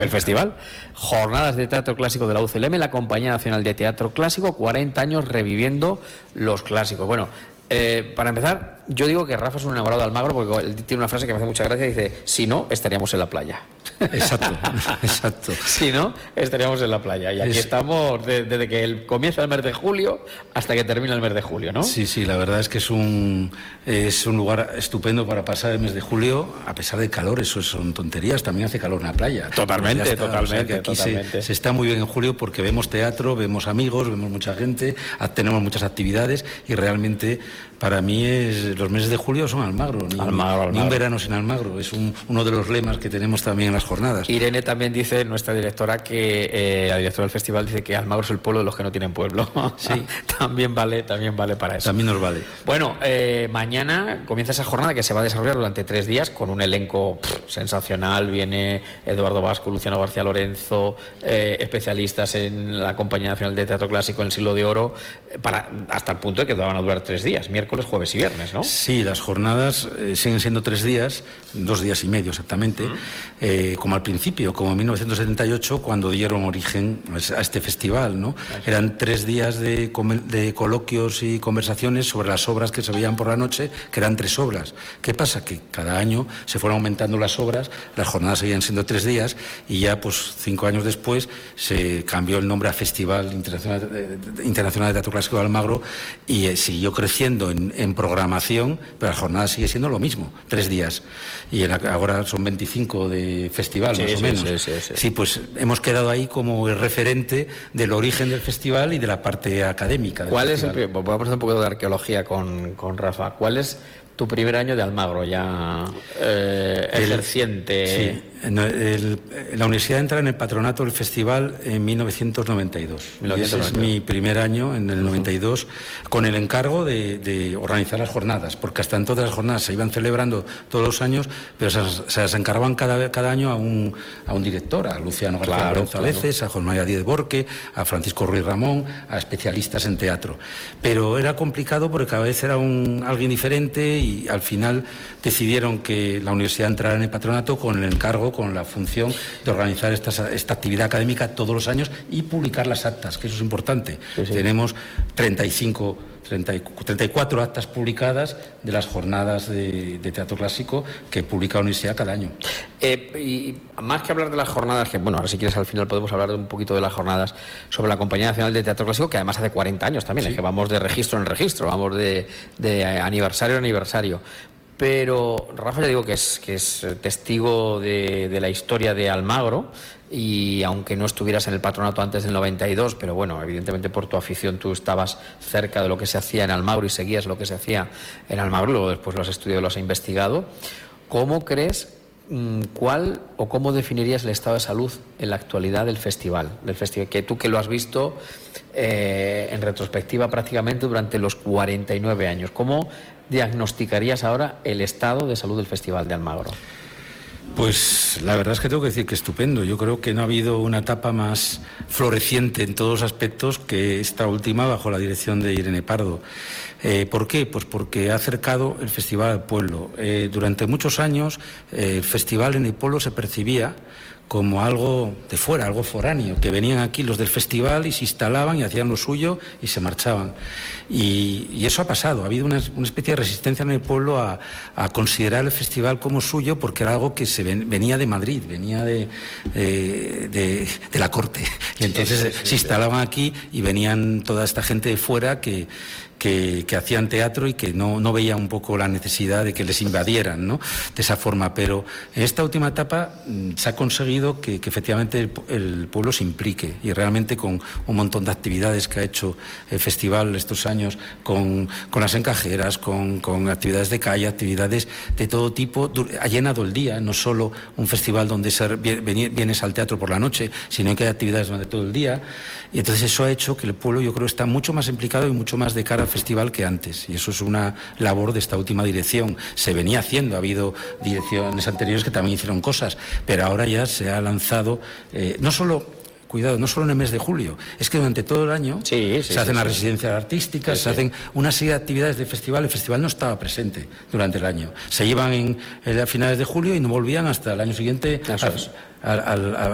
El festival, Jornadas de Teatro Clásico de la UCLM, la Compañía Nacional de Teatro Clásico, 40 años reviviendo los clásicos. Bueno, para empezar, yo digo que Rafa es un enamorado de Almagro porque él tiene una frase que me hace mucha gracia, dice, si no, estaríamos en la playa. Exacto, exacto. Si no, estaríamos en la playa. Y aquí estamos desde que comienza el mes de julio hasta que termina el mes de julio, ¿no? Sí, sí, la verdad es que es un lugar estupendo para pasar el mes de julio, a pesar de calor, eso son tonterías, también hace calor en la playa. Totalmente, totalmente. O sea que aquí se está muy bien en julio porque vemos teatro, vemos amigos, vemos mucha gente, tenemos muchas actividades y realmente para mí los meses de julio son Almagro. Ni un verano sin Almagro, es uno de los lemas que tenemos también en las jornadas. Irene también dice, nuestra directora, que la directora del festival dice que Almagro es el pueblo de los que no tienen pueblo. Sí. también vale para eso. También nos vale. Bueno, mañana comienza esa jornada que se va a desarrollar durante 3 días con un elenco sensacional. Viene Eduardo Vasco, Luciano García Lorenzo, especialistas en la Compañía Nacional de Teatro Clásico en el Siglo de Oro, hasta el punto de que van a durar 3 días, miércoles, jueves y viernes, ¿no? Sí, las jornadas siguen siendo 3 días, 2 días y medio exactamente, como al principio, como en 1978, cuando dieron origen a este festival, ¿no? Eran 3 días de coloquios y conversaciones sobre las obras que se veían por la noche, que eran 3 obras. ¿Qué pasa? Que cada año se fueron aumentando las obras, las jornadas seguían siendo 3 días y ya pues 5 años después se cambió el nombre a Festival Internacional de Teatro Clásico de Almagro y siguió creciendo en programación, pero la jornada sigue siendo lo mismo, 3 días. Y ahora son 25 de festival, más o menos. Sí, pues hemos quedado ahí como el referente del origen del festival y de la parte académica. ¿Cuál es vamos a hacer un poco de arqueología con Rafa. ¿Cuál es tu primer año de Almagro ya ejerciente? Sí. La universidad entra en el patronato del festival en 1992. Y ese es mi primer año, en el 92, con el encargo de organizar las jornadas, porque hasta entonces las jornadas se iban celebrando todos los años, pero se las encargaban cada año a un director, a Luciano García Lorenzo a veces, a José María Díez Borque, a Francisco Ruiz Ramón, a especialistas en teatro. Pero era complicado porque cada vez era alguien diferente y al final decidieron que la universidad entrara en el patronato con el encargo, con la función de organizar esta actividad académica todos los años y publicar las actas, que eso es importante. Sí. Tenemos 34 actas publicadas de las jornadas de teatro clásico que publica la universidad cada año. Y más que hablar de las jornadas, que bueno, ahora si quieres al final podemos hablar un poquito de las jornadas sobre la Compañía Nacional de Teatro Clásico, que además hace 40 años también, es que vamos de registro en registro, vamos de aniversario en aniversario. Pero Rafa, ya digo que es testigo de la historia de Almagro, y aunque no estuvieras en el patronato antes del 92, pero bueno, evidentemente por tu afición tú estabas cerca de lo que se hacía en Almagro y seguías lo que se hacía en Almagro, luego después lo has estudiado y lo has investigado. ¿Cómo crees, cuál o cómo definirías el estado de salud en la actualidad del festival, que tú que lo has visto en retrospectiva prácticamente durante los 49 años? ¿Cómo diagnosticarías ahora el estado de salud del Festival de Almagro? Pues la verdad es que tengo que decir que estupendo. Yo creo que no ha habido una etapa más floreciente en todos los aspectos que esta última bajo la dirección de Irene Pardo. ¿Por qué? Pues porque ha acercado el festival al pueblo. Durante muchos años el festival en el pueblo se percibía como algo de fuera, algo foráneo, que venían aquí los del festival y se instalaban y hacían lo suyo y se marchaban. Y eso ha pasado, ha habido una especie de resistencia en el pueblo a considerar el festival como suyo porque era algo que venía de Madrid, venía de la corte. Y entonces se instalaban aquí y venían toda esta gente de fuera que hacían teatro y que no veían un poco la necesidad de que les invadieran, ¿no?, de esa forma. Pero en esta última etapa se ha conseguido que efectivamente el pueblo se implique y realmente con un montón de actividades que ha hecho el festival estos años, con las encajeras, con actividades de calle, actividades de todo tipo, ha llenado el día, no solo un festival donde vienes al teatro por la noche, sino que hay actividades durante todo el día. Y entonces eso ha hecho que el pueblo, yo creo, está mucho más implicado y mucho más de cara al festival que antes, y eso es una labor de esta última dirección. Se venía haciendo, ha habido direcciones anteriores que también hicieron cosas, pero ahora ya se ha lanzado, no solo en el mes de julio, es que durante todo el año se hacen las residencias artísticas, se hacen una serie de actividades de festival. El festival no estaba presente durante el año, se iban a finales de julio y no volvían hasta el año siguiente